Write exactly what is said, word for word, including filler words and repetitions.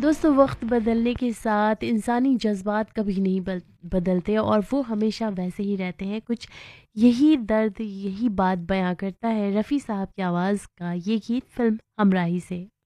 दोस्तों, वक्त बदलने के साथ इंसानी जज्बात कभी नहीं बल बदलते और वो हमेशा वैसे ही रहते हैं। कुछ यही दर्द, यही बात बयां करता है रफ़ी साहब की आवाज़ का ये गीत फिल्म हमराही से।